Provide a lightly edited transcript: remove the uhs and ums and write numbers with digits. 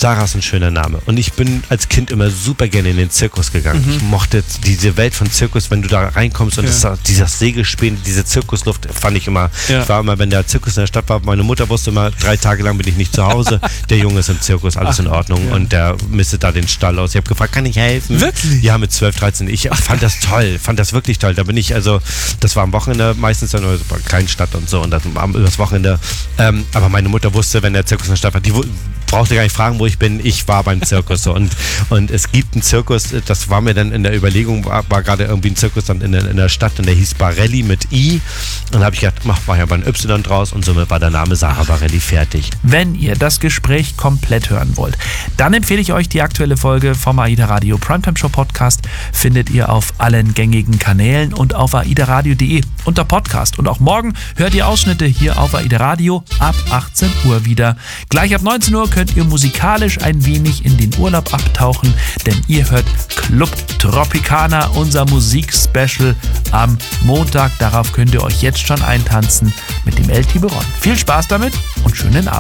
Sarah ist ein schöner Name. Und ich bin als Kind immer super gerne in den Zirkus gegangen. Ich mochte diese Welt von Zirkus, wenn du da reinkommst und dieser Segelspiel, diese Zirkusluft, fand ich immer. Ich war immer, wenn der Zirkus in der Stadt war, meine Mutter wusste immer, 3 Tage lang bin ich nicht zu Hause. Der Junge ist im Zirkus, alles in Ordnung. Und der mistet da den Stall aus. Ich habe gefragt, kann ich helfen? Wirklich? Ja, mit 12, 13. Ich fand das toll, fand das wirklich toll. Da bin ich, also, das war am Wochenende meistens dann in einer Kleinstadt und so und das Wochenende. Aber meine Mutter wusste, wenn der Zirkus in der Stadt war, die brauchte gar nicht fragen, wo ich bin. Ich war beim Zirkus. So. Und es gibt einen Zirkus, das war mir dann in der Überlegung, war gerade irgendwie ein Zirkus dann in der Stadt und der hieß Barelli mit I. Und dann habe ich gedacht, war ja bei ein Y draus und somit war der Name Sarah Barelli fertig. Wenn ihr das Gespräch komplett hören wollt, dann empfehle ich euch die aktuelle Folge vom AIDA Radio Primetime Show Podcast. Findet ihr auf allen gängigen Kanälen und auf aidaradio.de unter Podcast. Und auch morgen hört ihr Ausschnitte hier auf AIDA Radio ab 18 Uhr wieder. Gleich ab 19 Uhr könnt ihr musikalisch ein wenig in den Urlaub abtauchen, denn ihr hört Club Tropicana, unser Musikspecial am Montag. Darauf könnt ihr euch jetzt schon eintanzen mit dem El Tiburon. Viel Spaß damit und schönen Abend.